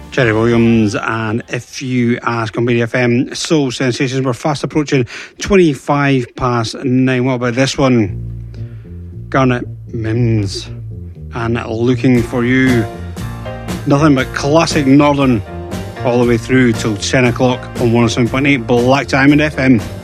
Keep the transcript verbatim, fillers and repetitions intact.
Jerry Williams and If You Ask on B D F M Soul Sensations. We're fast approaching twenty-five past nine. What about this one? Garnet Mims and Looking For You. Nothing but classic Northern all the way through till ten o'clock on one oh seven point eight Black Diamond F M.